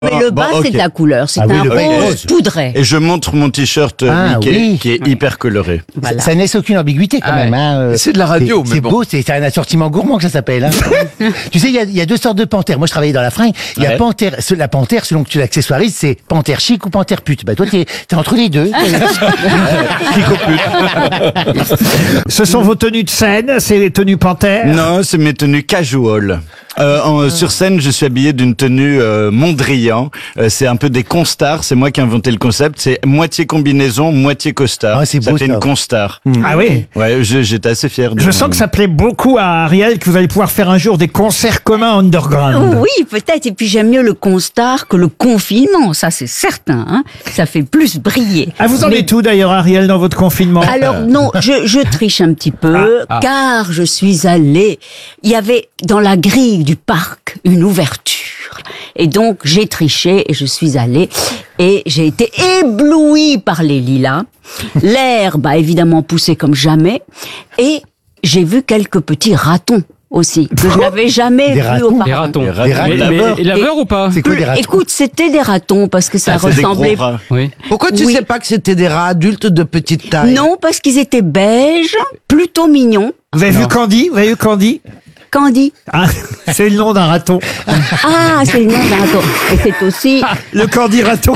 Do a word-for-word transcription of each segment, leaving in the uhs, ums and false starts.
Mais le bas, bon, c'est ok. de la couleur. C'est Ah oui, un le bas, rose rose. poudré. Et je montre mon t-shirt euh, Ah, Mickey, oui. qui est hyper coloré. Voilà. Ça, ça ne laisse aucune ambiguïté quand Ah même. ouais. Hein. euh, C'est de la radio, c'est- mais C'est bon. beau, c'est c'est un assortiment gourmand que ça s'appelle. Hein. Tu sais, il y a, il y a deux sortes de panthères. Moi, je travaillais dans la fringue. Il y a Ouais. panthère, ce- la panthère, selon que tu l'accessoirises, c'est panthère chic ou panthère pute. Bah toi, t'es es entre les deux. Ce sont vos tenues de scène, c'est les tenues panthères. Non, c'est mes tenues casual. Euh, en, sur scène, je suis habillé d'une tenue euh, Mondrian. Euh, c'est un peu des constards. C'est moi qui ai inventé le concept. C'est moitié combinaison, moitié costard. Ah, c'est ça beau, fait ça. une constar. Ah oui. Ouais, je- j'étais assez fier. De Je mon- sens que ça plaît beaucoup à Ariel, que vous allez pouvoir faire un jour des concerts communs underground. Oui, peut-être. Et puis j'aime mieux le constar que le confinement. Ça, c'est certain. Hein. Ça fait plus briller. Ah, vous en Mais- êtes où d'ailleurs, Ariel, dans votre confinement? Alors non, je, je triche un petit peu, Ah, ah. car je suis allée. Il y avait dans la grille du parc une ouverture, et donc j'ai triché et je suis allée et j'ai été éblouie par les lilas. L'herbe a évidemment poussé comme jamais, et j'ai vu quelques petits ratons aussi que je n'avais jamais Des vus ratons auparavant. Des ratons. Des ratons. Des ratons. Mais, laveurs. mais- et laveurs ou pas? C'est quoi des ratons? Écoute, c'était des ratons parce que ça Ah, c'est des gros ressemblait. rats. Oui. Pourquoi tu Oui. sais pas que c'était des rats adultes de petite taille? Non, parce qu'ils étaient beiges, plutôt mignons. Vous avez vu Candy? Vous avez vu Candy? Candy. Ah, c'est le nom d'un raton. Ah, c'est le nom d'un raton. Et c'est aussi. Le Candy raton.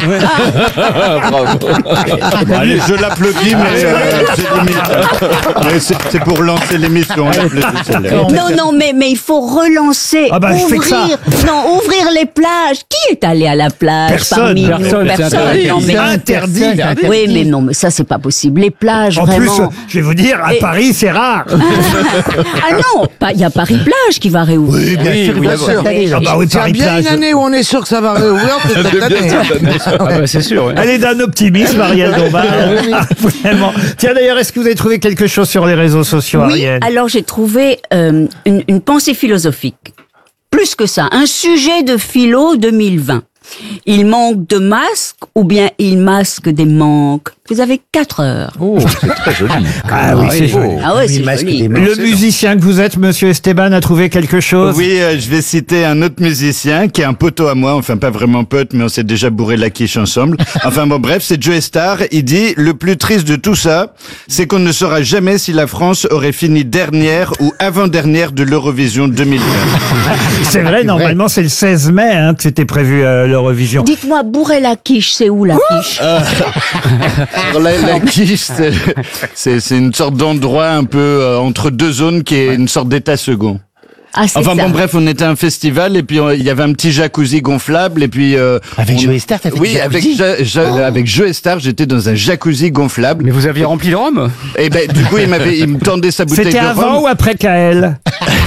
Allez, je l'applaudis, mais euh, c'est limite. Mais c'est c'est pour lancer l'émission. on l'applaudit, celle-là. Non, non, mais, mais il faut relancer. Ah bah, je fais que ça. ouvrir, non, ouvrir les plages. Qui est allé à la plage Personne. parmi nous? Personne, c'est interdit. Non, mais- C'est interdit. Interdit. Oui, mais non, mais ça, c'est pas possible. Les plages, En plus, vraiment. je vais vous dire, à Et- Paris, c'est rare. Ah non, pas- il y a Paris-Plage qui va réouvrir. Oui, bien sûr, bien bien sûr. sûr. Ah bah oui, Il y a Paris bien plage. une année où on est sûr que ça va réouvrir, c'est cette année. Ah bah c'est sûr. ouais. Elle est d'un optimisme, Ariel Dombal. Ah, vraiment. Tiens, d'ailleurs, est-ce que vous avez trouvé quelque chose sur les réseaux sociaux, Oui, Ariel? alors j'ai trouvé euh, une, une pensée philosophique. Plus que ça, un sujet de philo deux mille vingt. Il manque de masques ou bien il masque des manques. Vous avez quatre heures. Oh, c'est très joli. Ah oui, c'est joli. Ah ouais, Oui, c'est masque joli. des Le musicien que vous êtes, monsieur Esteban, a trouvé quelque chose? Oui, euh, je vais citer un autre musicien qui est un poteau à moi, enfin pas vraiment pote, mais on s'est déjà bourré la quiche ensemble. Enfin bon, bref, c'est Joe Star. Il dit, le plus triste de tout ça, c'est qu'on ne saura jamais si la France aurait fini dernière ou avant-dernière de l'Eurovision deux mille vingt. C'est vrai, normalement, c'est le seize mai hein, que c'était prévu euh, l'Eurovision. Dites-moi, bourrer la quiche, c'est où la quiche Alors, la, la quiche, c'est- c'est c'est une sorte d'endroit un peu euh, entre deux zones qui est une sorte d'état second. Ah, c'est Enfin ça. bon, bref, on était à un festival et puis euh, il y avait un petit jacuzzi gonflable et puis... euh, Avec on- Joe Star, t'as fait Oui, du avec, jacuzzi ja- ja- avec Joe Star, j'étais dans un jacuzzi gonflable. Mais vous aviez rempli le rhum? Et ben du coup, il m'avait, il me tendait sa bouteille C'était de avant rhum. ou après Kael?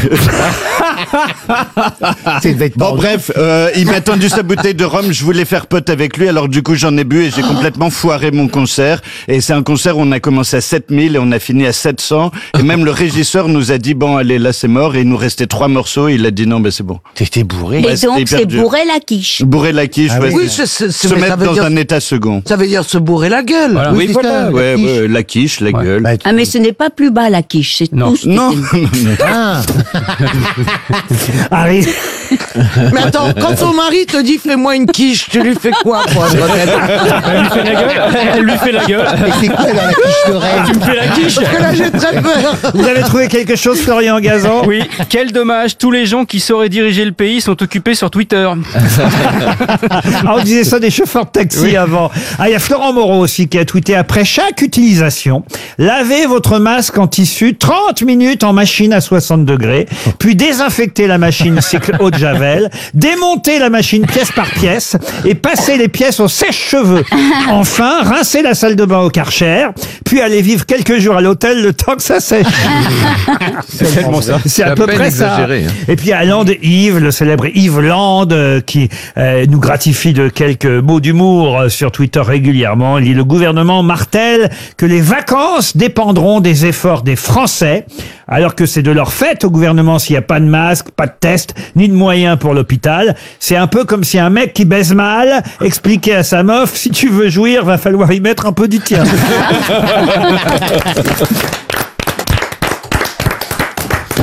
C'est devait être Bon mordu. bref, euh, il m'a tendu sa bouteille de rhum, je voulais faire pote avec lui, alors du coup j'en ai bu et j'ai complètement foiré mon concert. Et c'est un concert où on a commencé à sept mille et on a fini à sept cents. Et même le régisseur nous a dit, bon allez, là c'est mort. Et il nous restait trois morceaux et il a dit non, ben c'est bon. T'étais bourré. Et Ouais, c'était donc, hyper c'est dur. bourrer la quiche. Bourrer la quiche, Ah ouais, Oui, c'est- c'est- c'est- se mais ça mettre veut dans dire- un état second. Ça veut dire se bourrer la gueule. Voilà. Oui, Oui, c'est voilà. ça, la Ouais, quiche. ouais, la quiche, la Ouais. gueule. Bah, tu- Ah, mais ce n'est pas plus bas la quiche, c'est Non. tout. ce qui Non, est- Ah. Ari- Mais attends, quand ton mari te dit fais-moi une quiche, tu lui fais quoi pour être honnête? Elle lui fait la gueule. Elle lui fait la gueule. Mais c'est quoi dans la quiche de rêve? Tu me fais la quiche. Parce que là, j'ai très peur. Vous avez trouvé quelque chose, Florian Gazan? Oui, quel dommage. Tous les gens qui sauraient diriger le pays sont occupés sur Twitter. Ah, on disait ça des chauffeurs de taxi avant. Ah, il y a Florent Moreau aussi qui a tweeté après chaque utilisation, lavez votre masque en tissu trente minutes en machine à soixante degrés, puis désinfectez la machine cycle eau de javel, démontez la machine pièce par pièce et passez les pièces au sèche-cheveux. Enfin, rincez la salle de bain au Karcher, puis allez vivre quelques jours à l'hôtel le temps que ça sèche. C'est tellement ça. C'est à à peu peine près ça. exagéré, hein. Et puis à Land Yves, le célèbre Yves Land, euh, qui euh, nous gratifie de quelques mots d'humour euh, sur Twitter régulièrement. Il dit: le gouvernement martèle que les vacances dépendront des efforts des Français, alors que c'est de leur fait au gouvernement s'il n'y a pas de masque, pas de test, ni de moyens pour l'hôpital. C'est un peu comme si un mec qui baise mal expliquait à sa meuf: si tu veux jouir, va falloir y mettre un peu du tien.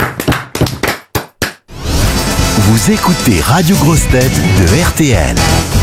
Vous écoutez Radio Grosse Tête de R T L.